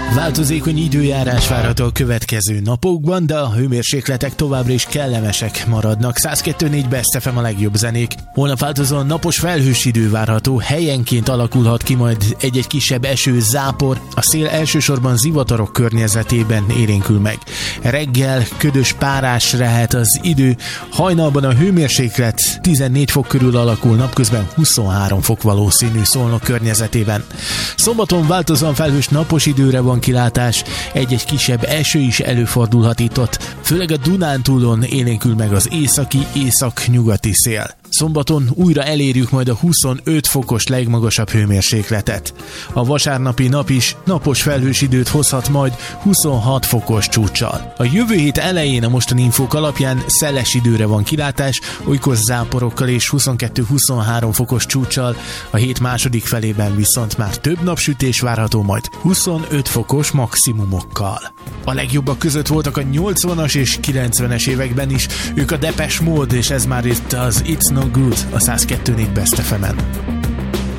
Változékony időjárás várható a következő napokban, de a hőmérsékletek továbbra is kellemesek maradnak. 102.4 Best FM a legjobb zenék. Holnap változóan napos felhős idő várható, helyenként alakulhat ki majd egy-egy kisebb eső, zápor. A szél elsősorban zivatarok környezetében élénkül meg. Reggel ködös párás lehet az idő, hajnalban a hőmérséklet 14 fok körül alakul, napközben 23 fok valószínű Szolnok környezetében. Szombaton változóan felhős napos időre van kilátás, egy-egy kisebb eső is előfordulhat itt-ott, főleg a Dunántúlon élénkül meg az északi-észak-nyugati szél. Szombaton újra elérjük majd a 25 fokos legmagasabb hőmérsékletet. A vasárnapi nap is napos felhős időt hozhat majd 26 fokos csúccsal. A jövő hét elején a mostani infók alapján szeles időre van kilátás, olykor záporokkal és 22-23 fokos csúccsal, a hét második felében viszont már több napsütés várható majd 25 fokos maximumokkal. A legjobbak között voltak a 80-as és 90-es években is, ők a Depeche Mode, és ez már itt az It's No Good a 102.4 Best FM-en.